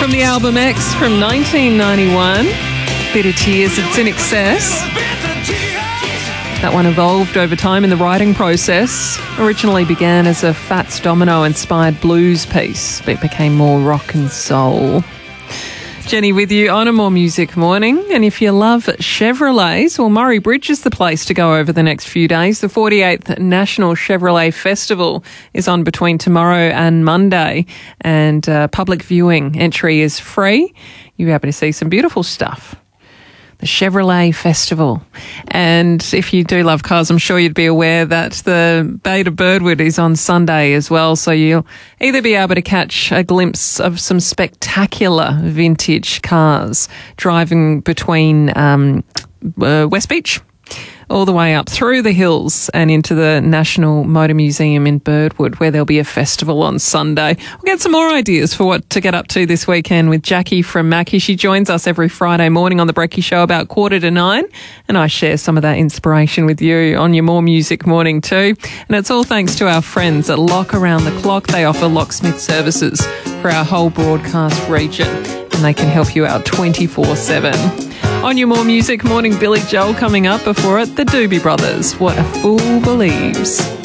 from the album X from 1991. Bitter Tears, it's In Excess. That one evolved over time in the writing process. Originally began as a Fats Domino-inspired blues piece, but it became more rock and soul. Jenny with you on a More Music Morning. And if you love Chevrolets, well, Murray Bridge is the place to go over the next few days. The 48th National Chevrolet Festival is on between tomorrow and Monday, and public viewing entry is free. You'll be able to see some beautiful stuff. The Chevrolet Festival. And if you do love cars, I'm sure you'd be aware that the Beta Birdwood is on Sunday as well. So you'll either be able to catch a glimpse of some spectacular vintage cars driving between West Beach all the way up through the hills and into the National Motor Museum in Birdwood, where there'll be a festival on Sunday. We'll get some more ideas for what to get up to this weekend with Jackie from Mackie. She joins us every Friday morning on the Brekkie Show about 9:15, and I share some of that inspiration with you on your More Music Morning too. And it's all thanks to our friends at Lock Around the Clock. They offer locksmith services for our whole broadcast region, and they can help you out 24/7. On your More Music Morning, Billy Joel coming up. Before it, the Doobie Brothers. What a Fool Believes.